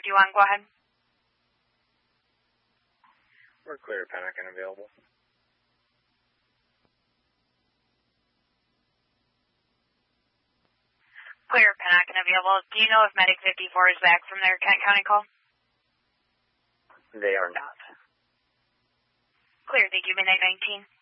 51, go ahead. We're clear, Panic unavailable. Clear, Panic unavailable. Do you know if Medic 54 is back from their Kent County call? They are not. Clear, thank you, Midnight 19.